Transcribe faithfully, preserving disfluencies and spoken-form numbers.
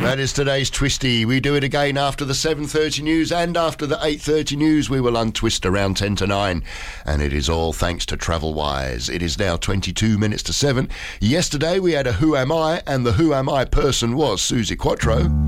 That is today's Twisty. We do it again after the seven thirty news and after the eight thirty news. We will untwist around ten to nine. And it is all thanks to TravelWise. It is now twenty-two minutes to seven. Yesterday we had a Who Am I, and the Who Am I person was Suzi Quatro.